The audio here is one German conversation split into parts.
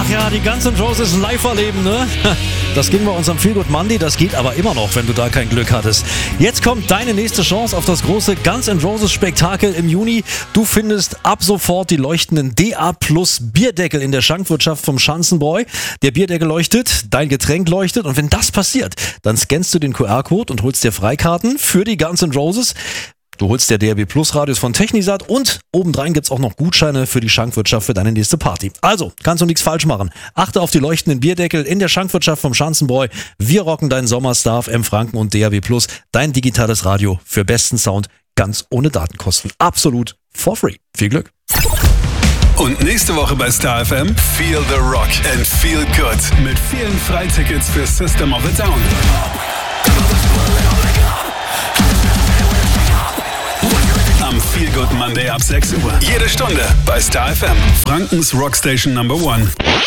ja, die Guns N' Roses live erleben, ne? Das ging bei uns am Feel Good Monday, das geht aber immer noch, wenn du da kein Glück hattest. Jetzt kommt deine nächste Chance auf das große Guns N' Roses Spektakel im Juni. Du findest ab sofort die leuchtenden DA Plus Bierdeckel in der Schankwirtschaft vom Schanzenbräu. Der Bierdeckel leuchtet, dein Getränk leuchtet und wenn das passiert, dann scannst du den QR-Code und holst dir Freikarten für die Guns N' Roses. Du holst dir DAB Plus Radios von Technisat und obendrein gibt's auch noch Gutscheine für die Schankwirtschaft für deine nächste Party. Also, kannst du nichts falsch machen. Achte auf die leuchtenden Bierdeckel in der Schankwirtschaft vom Schanzenbräu. Wir rocken deinen Sommerstar auf M-Franken und DAB Plus, dein digitales Radio für besten Sound, ganz ohne Datenkosten. Absolut for free. Viel Glück. Und nächste Woche bei Star FM Feel the Rock and Feel Good mit vielen Freitickets für System of a Down. Am Feel Good Monday ab 6 Uhr. Jede Stunde bei Star FM. Frankens Rockstation Number 1.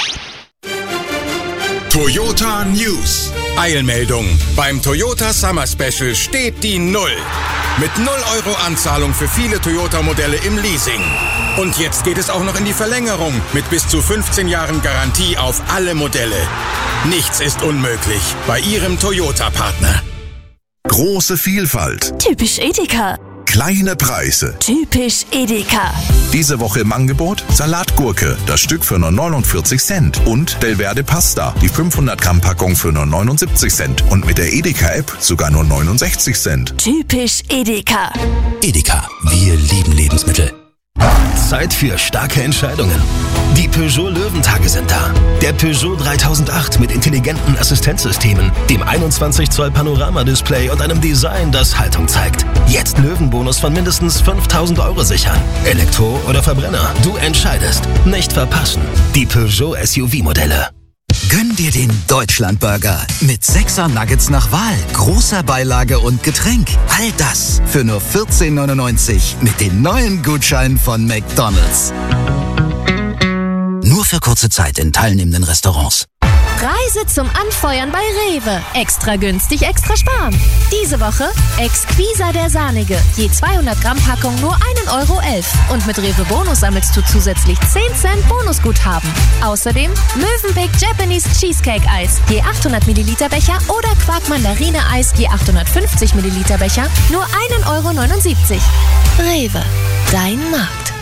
Toyota News. Eilmeldung. Beim Toyota Summer Special steht die 0. Mit 0 Euro Anzahlung für viele Toyota-Modelle im Leasing. Und jetzt geht es auch noch in die Verlängerung mit bis zu 15 Jahren Garantie auf alle Modelle. Nichts ist unmöglich bei Ihrem Toyota-Partner. Große Vielfalt. Typisch Edeka. Kleine Preise. Typisch Edeka. Diese Woche im Angebot Salatgurke, das Stück für nur 49 Cent. Und Delverde Pasta, die 500 Gramm Packung für nur 79 Cent. Und mit der Edeka-App sogar nur 69 Cent. Typisch Edeka. Edeka, wir lieben Lebensmittel. Zeit für starke Entscheidungen. Die Peugeot Löwentage sind da. Der Peugeot 3008 mit intelligenten Assistenzsystemen, dem 21 Zoll Panoramadisplay und einem Design, das Haltung zeigt. Jetzt Löwenbonus von mindestens 5.000 Euro sichern. Elektro oder Verbrenner, du entscheidest. Nicht verpassen. Die Peugeot SUV-Modelle. Gönn dir den Deutschlandburger mit 6er Nuggets nach Wahl, großer Beilage und Getränk. All das für nur 14,99 mit den neuen Gutscheinen von McDonald's. Nur für kurze Zeit in teilnehmenden Restaurants. Reise zum Anfeuern bei Rewe. Extra günstig, extra sparen. Diese Woche Exquisa der Sahnige. Je 200 Gramm Packung nur 1,11 Euro. Und mit Rewe Bonus sammelst du zusätzlich 10 Cent Bonusguthaben. Außerdem Mövenpick Japanese Cheesecake Eis. Je 800 Milliliter Becher oder Quark Mandarine Eis. Je 850 Milliliter Becher nur 1,79 Euro. Rewe. Dein Markt.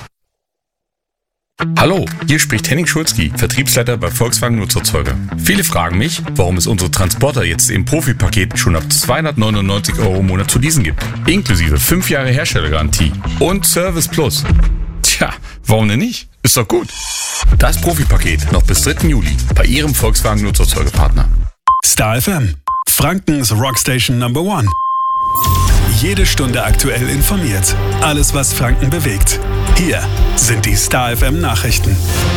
Hallo, hier spricht Henning Schulzki, Vertriebsleiter bei Volkswagen Nutzerzeuger. Viele fragen mich, warum es unsere Transporter jetzt im Profipaket schon ab 299 € im Monat zu leasen gibt. Inklusive 5 Jahre Herstellergarantie und Service Plus. Tja, warum denn nicht? Ist doch gut. Das Profipaket noch bis 3. Juli bei Ihrem Volkswagen Nutzerzeugerpartner. Star FM. Frankens Rockstation Number 1. Jede Stunde aktuell informiert. Alles, was Franken bewegt. Hier sind die Star FM Nachrichten.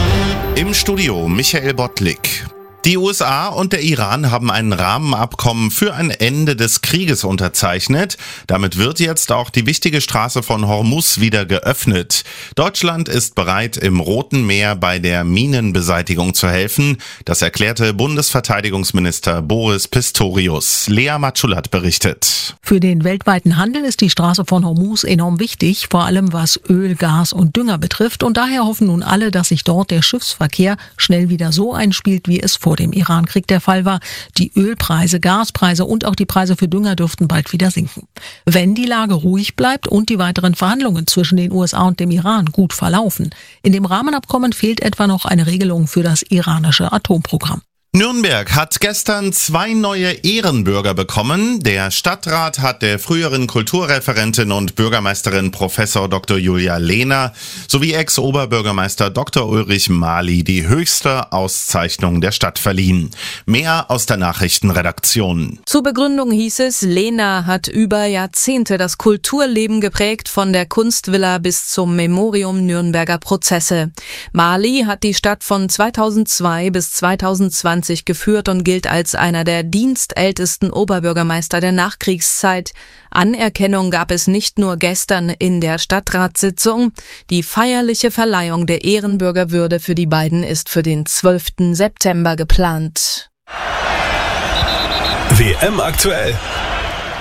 Im Studio Michael Bottlik. Die USA und der Iran haben ein Rahmenabkommen für ein Ende des Krieges unterzeichnet. Damit wird jetzt auch die wichtige Straße von Hormuz wieder geöffnet. Deutschland ist bereit, im Roten Meer bei der Minenbeseitigung zu helfen. Das erklärte Bundesverteidigungsminister Boris Pistorius. Lea Matschulat berichtet. Für den weltweiten Handel ist die Straße von Hormuz enorm wichtig, vor allem was Öl, Gas und Dünger betrifft. Und daher hoffen nun alle, dass sich dort der Schiffsverkehr schnell wieder so einspielt, wie es vor dem Irankrieg der Fall war. Die Ölpreise, Gaspreise und auch die Preise für Dünger dürften bald wieder sinken. Wenn die Lage ruhig bleibt und die weiteren Verhandlungen zwischen den USA und dem Iran gut verlaufen. In dem Rahmenabkommen fehlt etwa noch eine Regelung für das iranische Atomprogramm. Nürnberg hat gestern 2 neue Ehrenbürger bekommen. Der Stadtrat hat der früheren Kulturreferentin und Bürgermeisterin Professor Dr. Julia Lehner sowie Ex-Oberbürgermeister Dr. Ulrich Mali die höchste Auszeichnung der Stadt verliehen. Mehr aus der Nachrichtenredaktion. Zur Begründung hieß es, Lehner hat über Jahrzehnte das Kulturleben geprägt, von der Kunstvilla bis zum Memorium Nürnberger Prozesse. Mali hat die Stadt von 2002 bis 2020 geführt und gilt als einer der dienstältesten Oberbürgermeister der Nachkriegszeit. Anerkennung gab es nicht nur gestern in der Stadtratssitzung. Die feierliche Verleihung der Ehrenbürgerwürde für die beiden ist für den 12. September geplant. WM aktuell.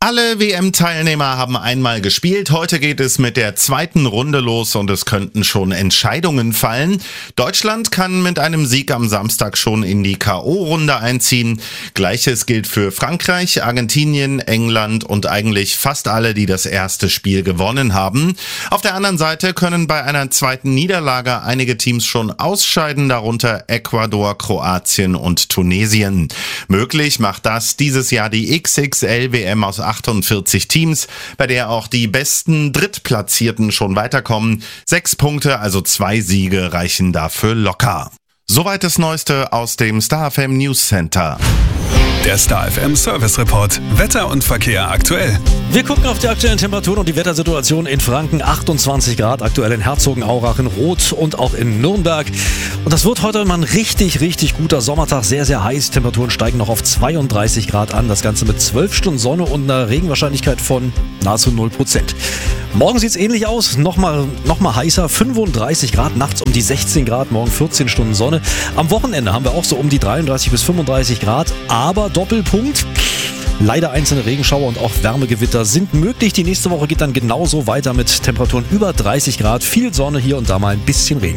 Alle WM-Teilnehmer haben einmal gespielt. Heute geht es mit der zweiten Runde los und es könnten schon Entscheidungen fallen. Deutschland kann mit einem Sieg am Samstag schon in die K.O.-Runde einziehen. Gleiches gilt für Frankreich, Argentinien, England und eigentlich fast alle, die das erste Spiel gewonnen haben. Auf der anderen Seite können bei einer zweiten Niederlage einige Teams schon ausscheiden, darunter Ecuador, Kroatien und Tunesien. Möglich macht das dieses Jahr die XXL-WM aus 48 Teams, bei der auch die besten Drittplatzierten schon weiterkommen. 6 Punkte, also 2 Siege, reichen dafür locker. Soweit das Neueste aus dem Star FM News Center. Der Star FM Service Report. Wetter und Verkehr aktuell. Wir gucken auf die aktuellen Temperaturen und die Wettersituation in Franken. 28 Grad aktuell in Herzogenaurach, in Roth und auch in Nürnberg. Und das wird heute mal ein richtig guter Sommertag. Sehr, sehr heiß. Temperaturen steigen noch auf 32 Grad an. Das Ganze mit 12 Stunden Sonne und einer Regenwahrscheinlichkeit von nahezu 0%. Morgen sieht es ähnlich aus. Nochmal heißer. 35 Grad. Nachts um die 16 Grad. Morgen 14 Stunden Sonne. Am Wochenende haben wir auch so um die 33 bis 35 Grad. Aber Doppelpunkt. Leider einzelne Regenschauer und auch Wärmegewitter sind möglich. Die nächste Woche geht dann genauso weiter mit Temperaturen über 30 Grad. Viel Sonne, hier und da mal ein bisschen Regen.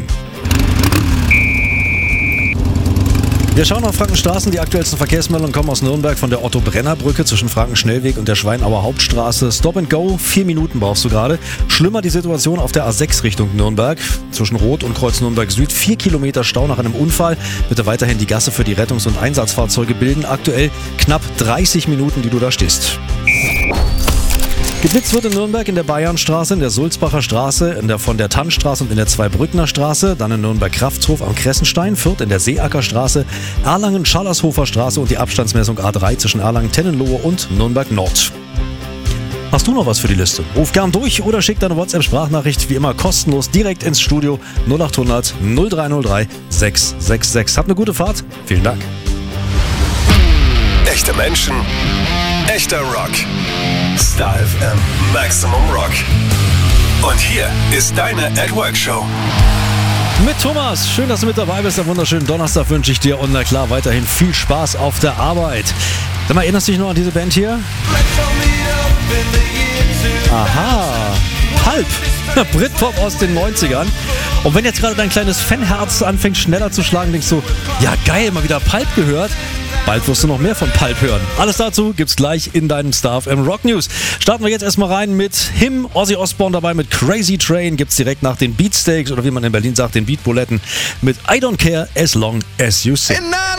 Wir schauen auf Frankenstraßen. Die aktuellsten Verkehrsmeldungen kommen aus Nürnberg von der Otto-Brenner-Brücke zwischen Frankenschnellweg und der Schweinauer Hauptstraße. Stop and go, 4 Minuten brauchst du gerade. Schlimmer die Situation auf der A6 Richtung Nürnberg. Zwischen Roth und Kreuz Nürnberg Süd 4 Kilometer Stau nach einem Unfall. Bitte weiterhin die Gasse für die Rettungs- und Einsatzfahrzeuge bilden. Aktuell knapp 30 Minuten, die du da stehst. Geblitzt wird in Nürnberg in der Bayernstraße, in der Sulzbacher Straße, von der Tannstraße und in der Zweibrückner Straße, dann in Nürnberg-Kraftshof am Kressenstein, Fürth in der Seeackerstraße, Erlangen-Schallershofer Straße und die Abstandsmessung A3 zwischen Erlangen-Tennenlohe und Nürnberg-Nord. Hast du noch was für die Liste? Ruf gern durch oder schick deine WhatsApp-Sprachnachricht wie immer kostenlos direkt ins Studio 0800 0303 666. Habt eine gute Fahrt. Vielen Dank. Echte Menschen, echter Rock. Star FM Maximum Rock. Und hier ist deine @Work-Show. Mit Thomas. Schön, dass du mit dabei bist. Einen wunderschönen Donnerstag wünsche ich dir und na klar weiterhin viel Spaß auf der Arbeit. Sag mal, erinnerst du dich noch an diese Band hier? Aha. Pulp. Britpop aus den 90ern. Und wenn jetzt gerade dein kleines Fanherz anfängt schneller zu schlagen, denkst du, ja geil, mal wieder Pulp gehört. Bald wirst du noch mehr von Pulp hören. Alles dazu gibt's gleich in deinem Star FM Rock News. Starten wir jetzt erstmal rein mit Him, Ozzy Osbourne dabei mit Crazy Train. Gibt's direkt nach den Beatsteaks oder wie man in Berlin sagt, den Beatbuletten mit I Don't Care As Long As You Sing.